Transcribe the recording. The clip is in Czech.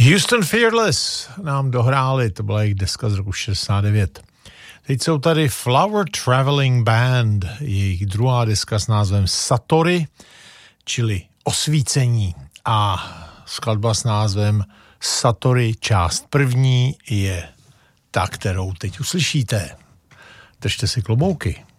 Houston Fearless nám dohráli, to byla jejich deska z roku 69. Teď jsou tady Flower Traveling Band, jejich druhá deska s názvem Satori, čili osvícení, a skladba s názvem Satori část první je ta, kterou teď uslyšíte. Držte si klobouky.